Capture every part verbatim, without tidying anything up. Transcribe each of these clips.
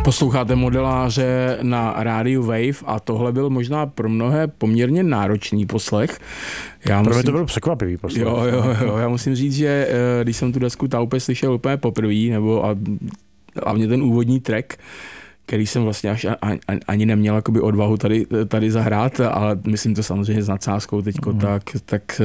Posloucháte Modeláře na rádiu Wave a tohle byl možná pro mnohé poměrně náročný poslech. Já pro musím... mě to byl překvapivý poslech. Jo, jo, jo, já musím říct, že když jsem tu desku Taupe slyšel úplně poprvé, nebo a, hlavně ten úvodní track, který jsem vlastně až ani, ani neměl jakoby odvahu tady, tady zahrát, ale myslím to samozřejmě s nadsázkou teďko, mm. tak, tak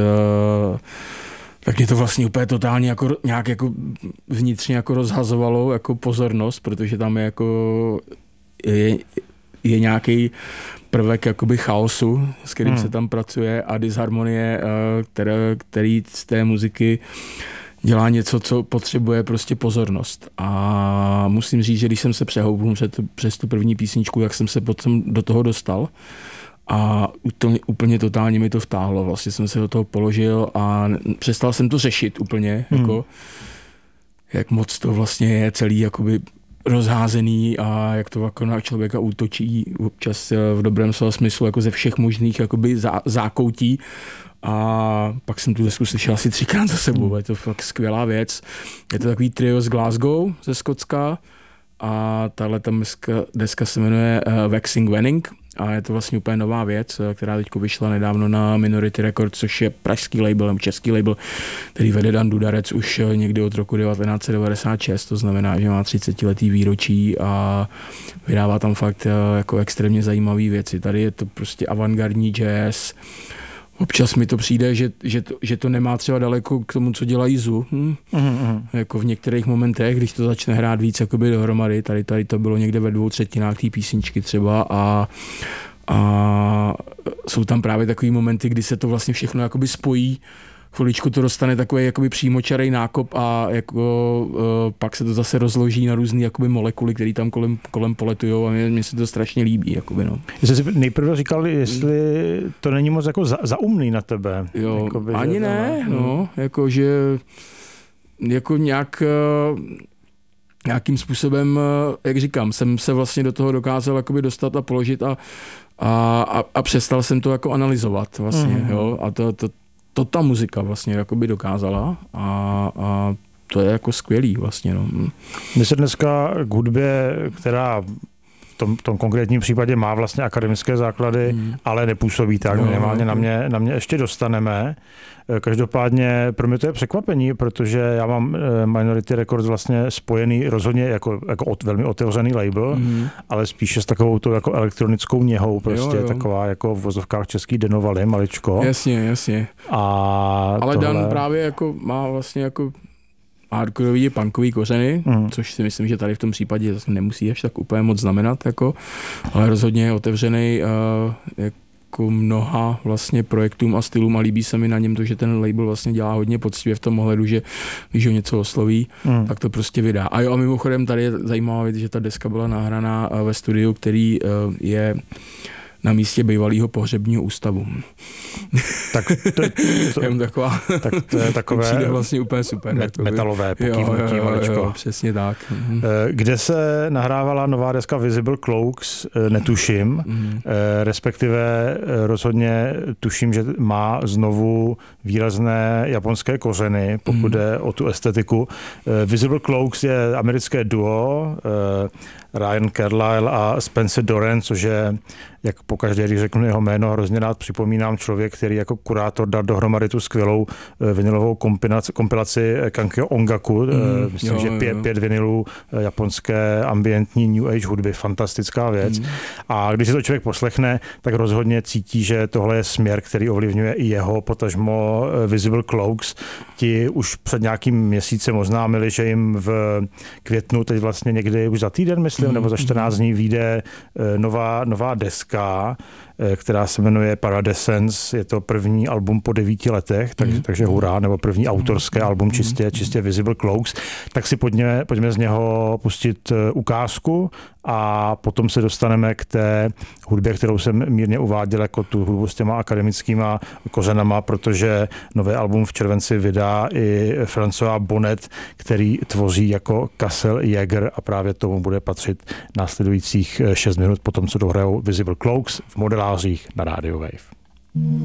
tak mě to vlastně úplně totálně jako nějak jako vnitřně jako rozhazovalo jako pozornost, protože tam je jako je, je nějaký prvek jakoby chaosu, s kterým hmm. se tam pracuje a disharmonie, které, který z té muziky dělá něco, co potřebuje prostě pozornost. A musím říct, že když jsem se přehoupnul před, přes tu první písničku, tak jsem se potom do toho dostal. A úplně, úplně totálně mi to vtáhlo. Vlastně jsem se do toho položil a přestal jsem to řešit úplně, hmm. jako, jak moc to vlastně je celý jakoby rozházený a jak to jako na člověka útočí občas v dobrém slova smyslu jako ze všech možných jakoby zá, zákoutí. A pak jsem tu desku slyšel asi třikrát za sebou. Hmm. Je to fakt skvělá věc. Je to takový trio z Glasgow, ze Skotska. A tahle deska, deska se jmenuje uh, Waxing Wenning a je to vlastně úplně nová věc, která teď vyšla nedávno na Minority Records, což je pražský label, nebo český label, který vede Dan Dudarec už někdy od roku devatenáct set devadesát šest, to znamená, že má třicetiletý výročí a vydává tam fakt uh, jako extrémně zajímavé věci. Tady je to prostě avantgardní jazz. Občas mi to přijde, že, že, to, že to nemá třeba daleko k tomu, co dělají Zoo. Hm? Mm-hmm. Jako v některých momentech, když to začne hrát víc jakoby dohromady, tady, tady to bylo někde ve dvou třetinách té písničky třeba a, a jsou tam právě takový momenty, kdy se to vlastně všechno jakoby spojí. Chviličku to dostane takový jakoby přímočarej nákop a jako, uh, pak se to zase rozloží na různé jakoby molekuly, které tam kolem, kolem poletujou a mě, mě se to strašně líbí. Jakoby, no. Jsi si nejprve říkal, jestli to není moc jako za, zaumný na tebe. Jo, jakoby, ani ne, ne, no, jako že jako nějak nějakým způsobem, jak říkám, jsem se vlastně do toho dokázal jakoby dostat a položit a, a, a, a přestal jsem to jako analyzovat vlastně, mm. jo, a to, to to ta muzika vlastně jakoby dokázala a, a to je jako skvělý vlastně. No. My se dneska k hudbě, která v tom, tom konkrétním případě má vlastně akademické základy, hmm. ale nepůsobí tak, no, minimálně na mě, na mě ještě dostaneme. Každopádně pro mě to je překvapení, protože já mám Minority Records vlastně spojený rozhodně jako, jako od, velmi otevřený label, mm. ale spíše s takovou to jako elektronickou něhou, prostě jo, jo. taková jako v vozovkách český Denovaly, maličko. Jasně, jasně. A ale tohle... Dan právě jako má vlastně jako hardcoreový punkový kořeny, mm. což si myslím, že tady v tom případě zase nemusí až tak úplně moc znamenat, jako, ale rozhodně je otevřený uh, jako mnoha vlastně projektům a stylům a líbí se mi na něm to, že ten label vlastně dělá hodně poctivě v tom ohledu, že když ho něco osloví, mm. tak to prostě vydá. A jo, a mimochodem tady je zajímavá věc, že ta deska byla nahraná ve studiu, který uh, je na místě bývalého pohřebního ústavu. Tak to, to, to, taková, tak to je takové přijde vlastně úplně super. Met, metalové pokývnutí maličko. Přesně tak. Kde se nahrávala nová deska Visible Cloaks, netuším, mm. respektive rozhodně tuším, že má znovu výrazné japonské kořeny, pokud jde mm. o tu estetiku. Visible Cloaks je americké duo, Ryan Carlyle a Spencer Doran, což je, jak pokaždé, když řeknu jeho jméno, hrozně rád připomínám člověk, který jako kurátor dal dohromady tu skvělou vinilovou kompilaci, kompilaci Kankyo Ongaku, mm, myslím, jo, že pět, jo. pět vinilů japonské ambientní New Age hudby, fantastická věc. Mm. A když se to člověk poslechne, tak rozhodně cítí, že tohle je směr, který ovlivňuje i jeho, potažmo Visible Cloaks. Ti už před nějakým měsícem oznámili, že jim v květnu, teď vlastně někdy už za týden, myslím, mm. nebo za čtrnáct dní vyjde nová, nová deska, která se jmenuje Paradescence. Je to první album po devíti letech, tak, mm. takže hurá, nebo první autorské album čistě, čistě Visible Cloaks. Tak si pojďme, pojďme z něho pustit ukázku a potom se dostaneme k té hudbě, kterou jsem mírně uváděl jako tu hudbu s těma akademickýma kořenama, protože nové album v červenci vydá i François Bonnet, který tvoří jako Kassel Jäger a právě tomu bude patřit následujících šest minut po tom, co dohrajou Visible Cloaks v Modelářích na Radio Wave.